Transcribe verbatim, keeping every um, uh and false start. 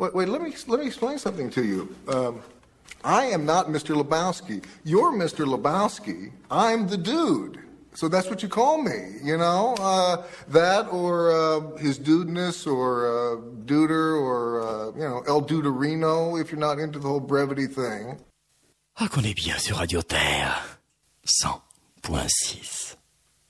Wait, wait, let me, let me explain something to you. Um, I am not Mister Lebowski. You're Mister Lebowski. I'm the dude. So that's what you call me, you know? Uh, that or uh, his dudeness or uh, duder or, uh, you know, El Duderino if you're not into the whole brevity thing. Ah, qu'on est bien sur Radio Terre. cent point six.